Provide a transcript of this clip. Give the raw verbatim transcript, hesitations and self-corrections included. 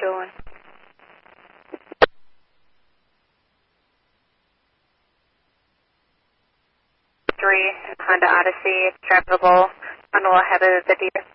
Julian. Three Honda Odyssey, drivable, on a little ahead of the deer.